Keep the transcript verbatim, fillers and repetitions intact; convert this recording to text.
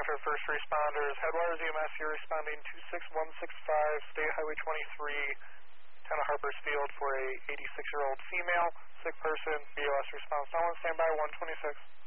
after first responders. Headwaters E M S, you're responding to six one six five, State Highway twenty-three, town of Harpers Field for a eighty-six-year-old female, sick person. B O S response. Now on standby, one twenty-six.